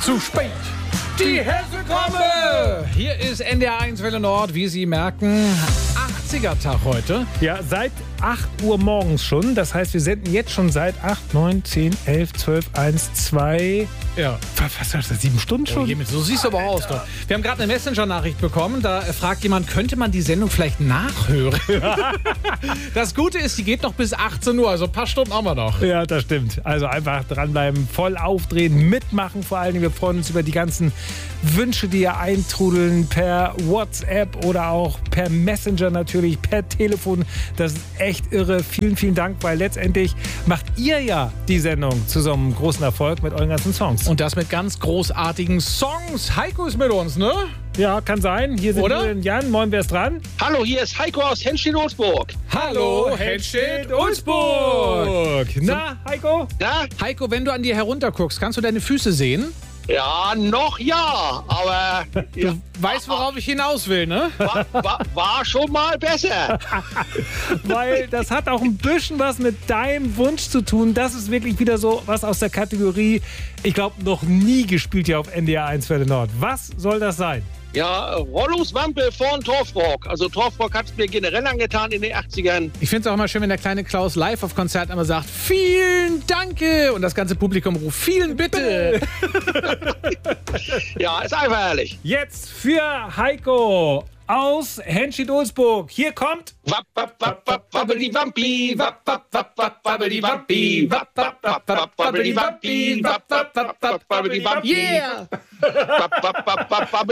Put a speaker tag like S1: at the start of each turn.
S1: zu spät. Die Hesselkomme! Hier ist NDR 1 Welle Nord, wie Sie merken, 80er-Tag heute.
S2: Ja, seit 8 Uhr morgens schon. Das heißt, wir senden jetzt schon seit 8, 9, 10, 11, 12, 1, 2...
S1: Ja.
S2: Was ist das, 7 Stunden schon?
S1: Oh, so siehst du aber aus. Doch. Wir haben gerade eine Messenger-Nachricht bekommen. Da fragt jemand, könnte man die Sendung vielleicht nachhören? Das Gute ist, die geht noch bis 18 Uhr. Also ein paar Stunden haben wir noch.
S2: Ja, das stimmt. Also einfach dranbleiben, voll aufdrehen, mitmachen vor allen Dingen. Wir freuen uns über die ganzen Wünsche, die ihr eintrudeln per WhatsApp oder auch per Messenger natürlich, per Telefon. Das ist echt irre. Vielen, vielen Dank, weil letztendlich macht ihr ja die Sendung zu so einem großen Erfolg mit euren ganzen Songs.
S1: Und das mit ganz großartigen Songs. Heiko ist mit uns, ne?
S2: Ja, kann sein. Hier sind
S1: Oder?
S2: wir, Jan. Moin, wer ist dran?
S3: Hallo, hier ist Heiko aus Henstedt-Ulzburg.
S1: Hallo, Henstedt-Ulzburg.
S2: Na, Heiko?
S3: Ja?
S1: Heiko, wenn du an dir herunterguckst, kannst du deine Füße sehen?
S3: Ja, noch ja, aber ja,
S1: Weißt, worauf ich hinaus will, ne?
S3: war schon mal besser.
S2: Weil das hat auch ein bisschen was mit deinem Wunsch zu tun. Das ist wirklich wieder so was aus der Kategorie, ich glaube, noch nie gespielt hier auf NDR 1 Welle Nord. Was soll das sein?
S3: Ja, Rollus Wampel von Torfrock. Also Torfrock hat es mir generell angetan in den 80ern.
S1: Ich finde es auch immer schön, wenn der kleine Klaus live auf Konzert immer sagt, vielen Danke! Und das ganze Publikum ruft, vielen Bitte!
S3: Ja, ist einfach herrlich.
S2: Jetzt für Heiko aus Henstedt-Ulzburg. Hier kommt...
S3: Wapp, wapp, wapp, wapp, wabbeli wampi, wapp, wapp, wapp, wapp, wabbeli wampi, wapp, wapp, wapp, wapp, wabbeli wampi, wapp, wapp, wapp, wapp, wabbeli wampi.
S1: Yeah!
S3: Wapp, wapp, wapp, wapp, wabbeli